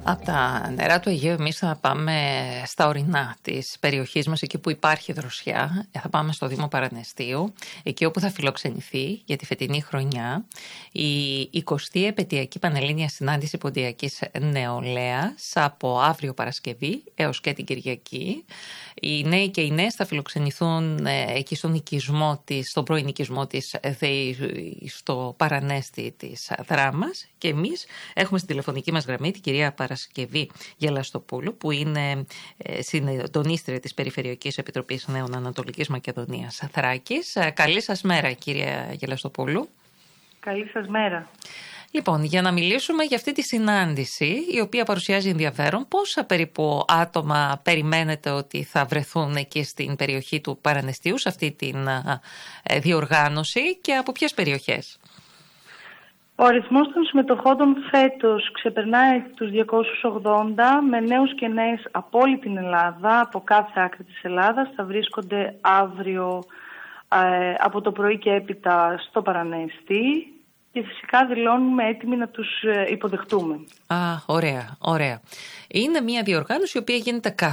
Από τα νερά του Αιγαίου εμείς θα πάμε στα ορεινά της περιοχής μας, εκεί που υπάρχει δροσιά. Θα πάμε στο Δήμο Παραναιστείου, εκεί όπου θα φιλοξενηθεί για τη φετινή χρονιά η 20η επαιτειακή Πανελλήνια Συνάντηση Ποντιακής Νεολαίας από αύριο Παρασκευή έως και την Κυριακή. Οι νέοι και οι νέες θα φιλοξενηθούν εκεί στον οικισμό της, στον πρώην οικισμό της ΔΕΗ, στο Παρανέστη της Δράμας, και εμείς έχουμε στην τηλεφωνική μας γραμμή την κυρία Παρασκευή Γελαστοπούλου, που είναι συντονίστρια της Περιφερειακής Επιτροπής Νέων Ανατολικής Μακεδονίας Θράκης. Καλή σας μέρα, κυρία Γελαστοπούλου. Καλή σας μέρα. Λοιπόν, για να μιλήσουμε για αυτή τη συνάντηση, η οποία παρουσιάζει ενδιαφέρον, πόσα περίπου άτομα περιμένετε ότι θα βρεθούν εκεί στην περιοχή του Παραναιστείου, σε αυτή τη διοργάνωση, και από ποιες περιοχές? Ο αριθμός των συμμετοχόντων φέτος ξεπερνάει τους 280, με νέους και νέες από όλη την Ελλάδα, από κάθε άκρη της Ελλάδας. Θα βρίσκονται αύριο από το πρωί και έπειτα στο Παρανέστη. Και φυσικά δηλώνουμε έτοιμοι να τους υποδεχτούμε. Ωραία. Είναι μια διοργάνωση η οποία γίνεται κάθε